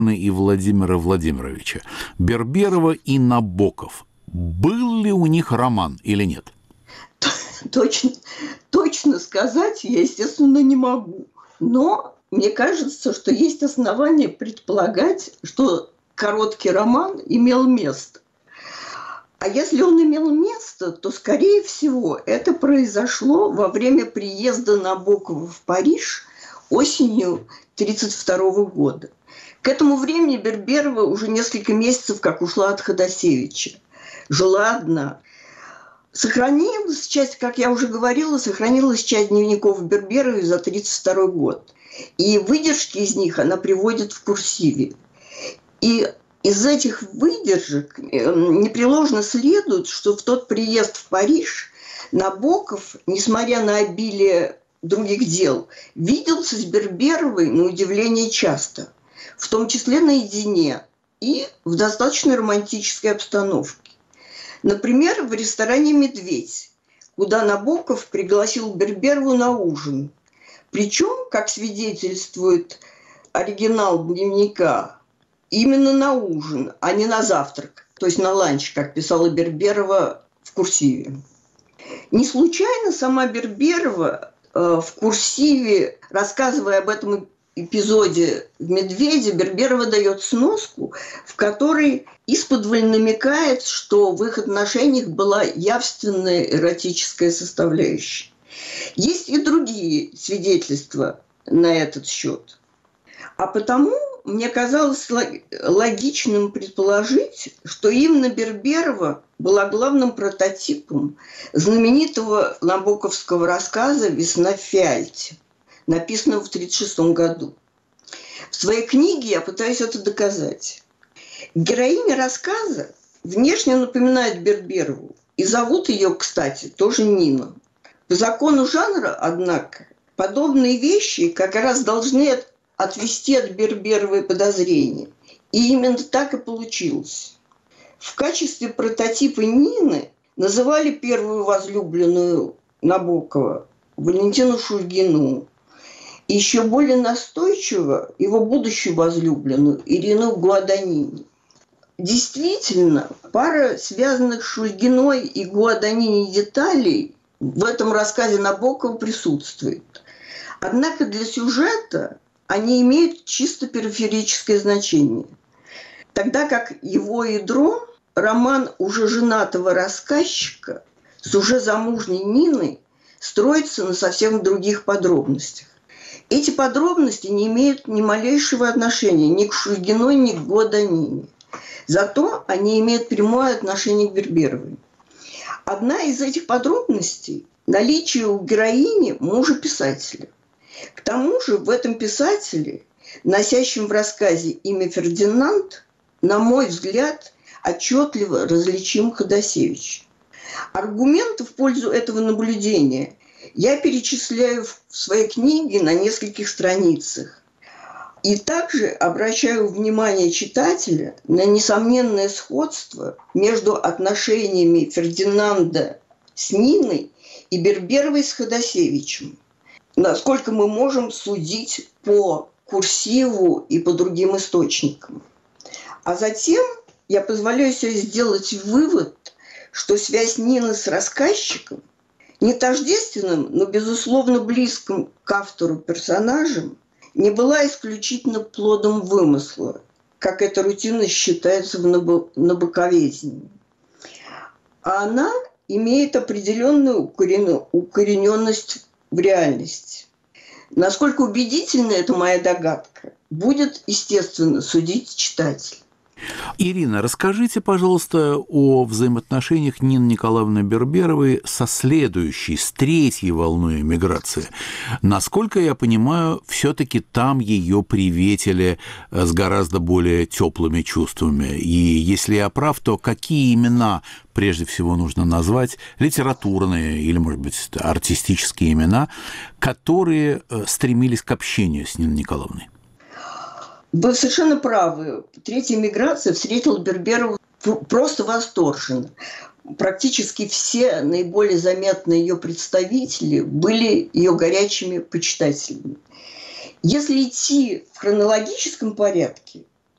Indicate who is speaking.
Speaker 1: и Владимира Владимировича. Берберова и Набоков. Был ли у них роман или нет?
Speaker 2: Точно сказать я, естественно, не могу. Но мне кажется, что есть основания предполагать, что короткий роман имел место. А если он имел место, то, скорее всего, это произошло во время приезда Набокова в Париж осенью 1932 года. К этому времени Берберова уже несколько месяцев как ушла от Ходосевича. Жила одна. Сохранилась часть, как я уже говорила, сохранилась часть дневников Берберовой за 1932 год. И выдержки из них она приводит в курсиве. И из этих выдержек непреложно следует, что в тот приезд в Париж Набоков, несмотря на обилие других дел, виделся с Берберовой на удивление часто, в том числе наедине и в достаточно романтической обстановке. Например, в ресторане «Медведь», куда Набоков пригласил Берберову на ужин. Причем, как свидетельствует оригинал дневника, именно на ужин, а не на завтрак, то есть на ланч, как писала Берберова в курсиве. Не случайно сама Берберова в курсиве, рассказывая об этом эпизоде в «Медведе», Берберова дает сноску, в которой исподволь намекает, что в их отношениях была явственная эротическая составляющая. Есть и другие свидетельства на этот счет. А потому мне казалось логичным предположить, что именно Берберова была главным прототипом знаменитого набоковского рассказа «Весна в Фиальте», написанного в 1936 году. В своей книге я пытаюсь это доказать. Героиня рассказа внешне напоминает Берберову, и зовут ее, кстати, тоже Нина. По закону жанра, однако, подобные вещи как раз должны отвести от Берберовой подозрения. И именно так и получилось. В качестве прототипа Нины называли первую возлюбленную Набокова Валентину Шульгину, и еще более настойчиво его будущую возлюбленную Ирину Гуаданини. Действительно, пара связанных с Шульгиной и Гуаданини деталей в этом рассказе Набокова присутствует. Однако для сюжета они имеют чисто периферическое значение. Тогда как его ядро – роман уже женатого рассказчика с уже замужней Ниной строится на совсем других подробностях. Эти подробности не имеют ни малейшего отношения ни к Шульгиной, ни к Гуаданини. Зато они имеют прямое отношение к Берберовой. Одна из этих подробностей – наличие у героини мужа писателя. К тому же в этом писателе, носящем в рассказе имя Фердинанд, на мой взгляд, отчетливо различим Ходосевич. Аргументы в пользу этого наблюдения я перечисляю в своей книге на нескольких страницах. И также обращаю внимание читателя на несомненное сходство между отношениями Фердинанда с Ниной и Берберовой с Ходосевичем, насколько мы можем судить по курсиву и по другим источникам. А затем я позволяю себе сделать вывод, что связь Нины с рассказчиком, не тождественным, но, безусловно, близким к автору персонажем, не была исключительно плодом вымысла, как это рутинно считается в набоковедении. А она имеет определенную укорененность в реальности. Насколько убедительна эта моя догадка, будет, естественно, судить читатель.
Speaker 1: Ирина, расскажите, пожалуйста, о взаимоотношениях Нины Николаевны Берберовой со следующей, с третьей волной эмиграции. Насколько я понимаю, все-таки там ее приветили с гораздо более теплыми чувствами. И если я прав, то какие имена прежде всего нужно назвать, литературные или, может быть, артистические имена, которые стремились к общению с Ниной Николаевной?
Speaker 2: Вы совершенно правы. Третья миграция встретила Берберову просто восторженно. Практически все наиболее заметные ее представители были ее горячими почитателями. Если идти в хронологическом порядке,